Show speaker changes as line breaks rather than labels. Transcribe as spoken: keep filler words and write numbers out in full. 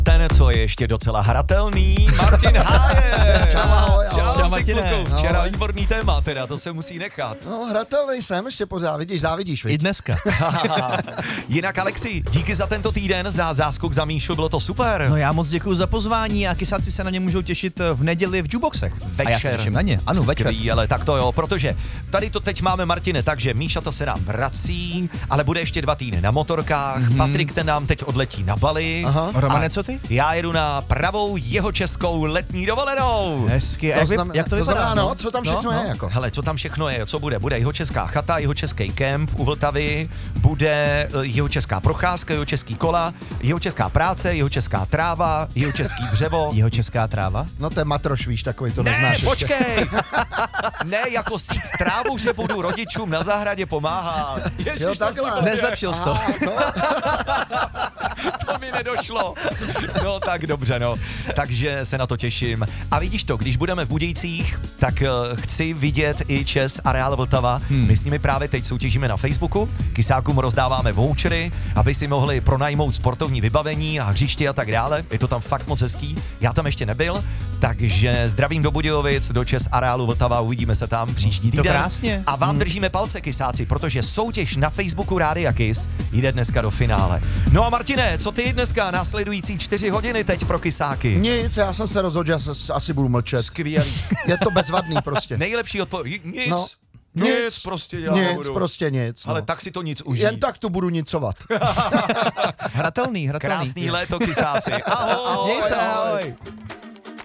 Ten, co je ještě docela hratelný, Martin Hájek.
Čau, ahoj, ahoj.
Čau,
Čau,
ty
Martine.
kluku. Včera
Ahoj.
výborný téma, teda, to se musí nechat.
No, hratelný jsem ještě pořád, vidíš, závidíš,
I
viď?
dneska.
Jinak Alexi, díky za tento týden, za záskok za Míšu, bylo to super.
No já moc děkuji za pozvání a kysáci se na ně můžou těšit v neděli v Jukeboxech.
Večer.
A já se těším na ně. Ano, večer.
Skvěle, tak to jo, protože tady to teď máme, Martine, takže Míša to se nám vrací, ale bude ještě dva týdny na motorkách, mm-hmm. Patrik ten nám teď odletí na Bali.
Aha.
Romane,
A
co ty?
Já jedu na pravou jeho českou letní dovolenou.
Hezky. A jak,
znamená-
vy, jak to,
to
vypadá?
znamená, no, co tam všechno je, jako?
Hele, co tam všechno je, co bude? Bude jeho česká chata, jeho český kemp u Vltavy, bude jeho česká procházka, jeho český kola, jeho česká práce, jeho česká tráva, jeho český dřevo.
Jeho česká tráva?
No to je matroš, víš, takový to
Ne,
neznáš ještě.
počkej! Ne, jako s trávu, že budu rodičům na zahradě pomáhat. Ježiš,
Jo,
to
takhle.
jsem úplně-
Nezlepšil jsi to.
To mi nedošlo. No tak dobře, no. Takže se na to těším. A vidíš to, když budeme v Budějcích, tak uh, chci vidět i Čes Areál Vltava. Hmm. My s nimi právě teď soutěžíme na Facebooku. Kysákům rozdáváme vouchery, aby si mohli pronajmout sportovní vybavení a hřiště a tak dále. Je to tam fakt moc hezký. Já tam ještě nebyl, takže zdravím do Budějovic, do Čes Areálu Vltava, uvidíme se tam příští
To
týden.
krásně.
A vám držíme palce, Kysáci, protože soutěž na Facebooku Rádia Kys jde dneska do finále. No a Martine, co ty dneska následující čtyři hodiny teď pro Kysáky?
Nic, já jsem se rozhodl, že se- asi budu mlčet.
Skvělý.
Je to bezvadný prostě.
Nejlepší odpověď. Nic.
No.
Nic,
Nic.
prostě já
Nic,
nebudu.
prostě nic. No.
Ale tak si to nic užij.
Jen tak tu budu nicovat.
Hratelný, hratelný.
Krásný léto, Kysáci. Ahoj.
Měj se,
Ahoj.
ahoj.